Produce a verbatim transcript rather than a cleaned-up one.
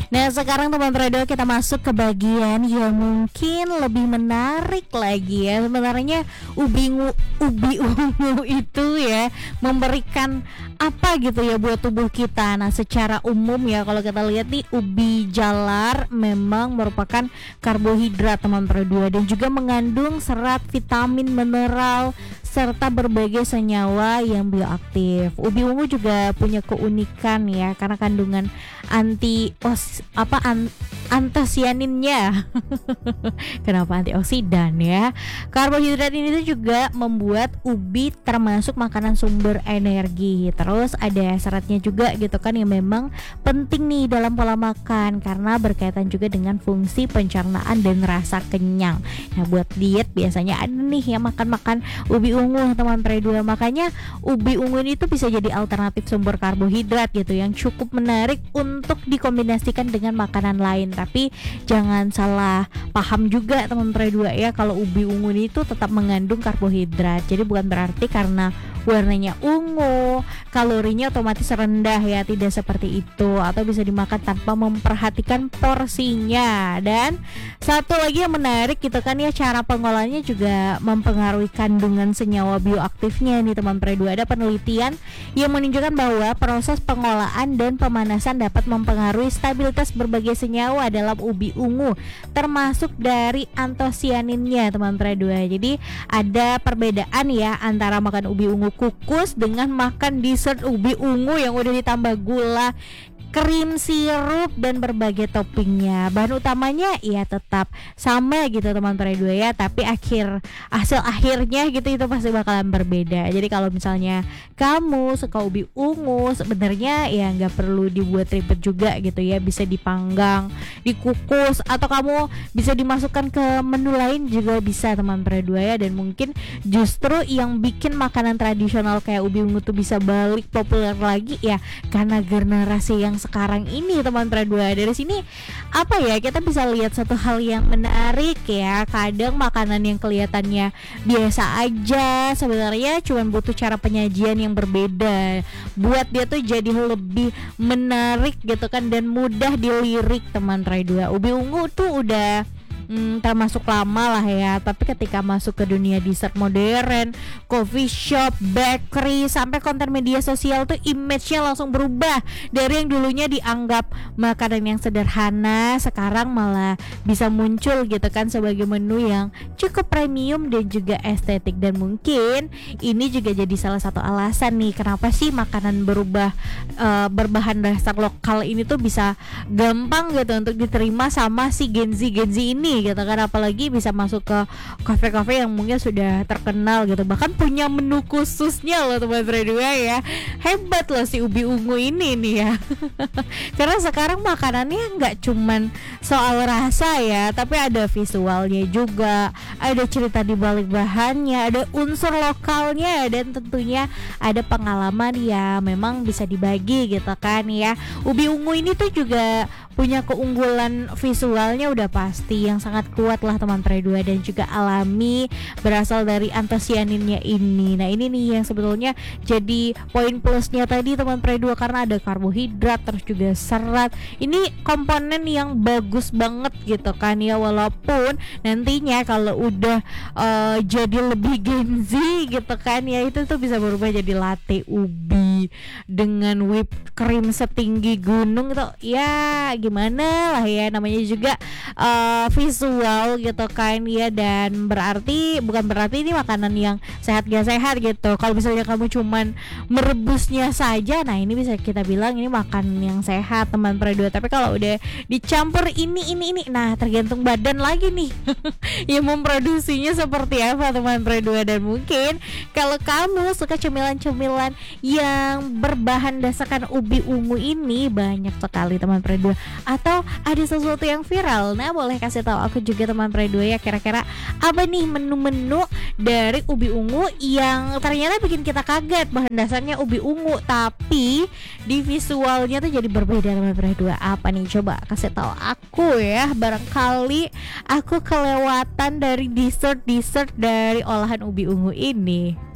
Nah sekarang teman radio kita masuk ke bagian yang mungkin lebih menarik lagi ya. Sebenarnya ubi ungu, ubi ungu itu ya memberikan apa gitu ya buat tubuh kita. Nah secara umum ya kalau kita lihat nih, ubi jalar memang merupakan karbohidrat teman radio dan juga mengandung serat, vitamin, mineral serta berbagai senyawa yang bioaktif. Ubi ungu juga punya keunikan ya karena kandungan anti os, apa an, antosianinnya. Kenapa antioksidan ya? Karbohidrat ini tuh juga membuat ubi termasuk makanan sumber energi. Terus ada seratnya juga gitu kan yang memang penting nih dalam pola makan karena berkaitan juga dengan fungsi pencernaan dan rasa kenyang. Nah buat diet biasanya ada nih yang makan-makan ubi ungu teman predua. Makanya ubi ungu ini tuh bisa jadi alternatif sumber karbohidrat gitu yang cukup menarik untuk dikombinasikan dengan makanan lain. Tapi jangan salah paham juga teman predua ya, kalau ubi ungu ini tuh tetap mengandung karbohidrat. Jadi bukan berarti karena warnanya ungu kalorinya otomatis rendah ya, tidak seperti itu, atau bisa dimakan tanpa memperhatikan porsinya. Dan satu lagi yang menarik gitu kan ya, cara pengolahannya juga mempengaruhi kandungan senyawa bioaktifnya nih teman predua. Ada penelitian yang menunjukkan bahwa proses pengolahan dan pemanasan dapat mempengaruhi stabilitas berbagai senyawa dalam ubi ungu, termasuk dari antosianinnya teman predua. Jadi ada perbedaan ya antara makan ubi ungu kukus dengan makan dessert ubi ungu yang udah ditambah gula, krim, sirup, dan berbagai toppingnya. Bahan utamanya ya tetap sama gitu teman predua ya, tapi akhir hasil akhirnya gitu itu pasti bakalan berbeda. Jadi kalau misalnya kamu suka ubi ungu, sebenarnya ya nggak perlu dibuat ribet juga gitu ya, bisa dipanggang, dikukus, atau kamu bisa dimasukkan ke menu lain juga bisa teman predua ya. Dan mungkin justru yang bikin makanan tradisional kayak ubi ungu tuh bisa balik populer lagi ya karena generasi yang sekarang ini teman predua. Dari sini apa ya, kita bisa lihat satu hal yang menarik ya. Kadang makanan yang kelihatannya biasa aja sebenarnya cuma butuh cara penyajian yang berbeda buat dia tuh jadi lebih menarik gitu kan, dan mudah dilirik teman predua. Ubi ungu tuh udah Hmm, termasuk lama lah ya, tapi ketika masuk ke dunia dessert modern, coffee shop, bakery, sampai konten media sosial tuh image-nya langsung berubah. Dari yang dulunya dianggap makanan yang sederhana, sekarang malah bisa muncul gitu kan sebagai menu yang cukup premium dan juga estetik. Dan mungkin ini juga jadi salah satu alasan nih kenapa sih makanan berubah uh, berbahan dasar lokal ini tuh bisa gampang gitu untuk diterima sama si Gen Z Gen Z ini gitu kan, apalagi bisa masuk ke kafe-kafe yang mungkin sudah terkenal gitu, bahkan punya menu khususnya loh teman predua ya. Hebat loh si ubi ungu ini nih ya. Karena sekarang makanannya nggak cuman soal rasa ya, tapi ada visualnya juga, ada cerita di balik bahannya, ada unsur lokalnya, dan tentunya ada pengalaman ya memang bisa dibagi gitu kan ya. Ubi ungu ini tuh juga punya keunggulan visualnya udah pasti yang sangat kuat lah teman predua, dan juga alami berasal dari antosianinnya ini. Nah ini nih yang sebetulnya jadi poin plusnya tadi teman predua, karena ada karbohidrat terus juga serat. Ini komponen yang bagus banget gitu kan ya, walaupun nantinya kalau udah uh, jadi lebih Gen Z gitu kan ya, itu tuh bisa berubah jadi latte ubi dengan whipped cream setinggi gunung gitu ya, gimana lah ya, namanya juga uh, visual gitu kan ya. Dan berarti bukan berarti ini makanan yang sehat gak sehat gitu. Kalau misalnya kamu cuman merebusnya saja, nah ini bisa kita bilang ini makan yang sehat teman predua. Tapi kalau udah dicampur ini ini ini, nah tergantung badan lagi nih yang memproduksinya seperti apa teman predua. Dan mungkin kalau kamu suka cemilan-cemilan yang berbahan dasarkan ubi ungu ini, banyak sekali teman predua, atau ada sesuatu yang viral, nah boleh kasih tahu aku juga teman predua ya, kira-kira apa nih menu-menu dari ubi ungu yang ternyata bikin kita kaget bahan dasarnya ubi ungu, tapi di visualnya tuh jadi berbeda teman predua. Apa nih, coba kasih tahu aku ya, barangkali aku kelewatan dari dessert-dessert dari olahan ubi ungu ini.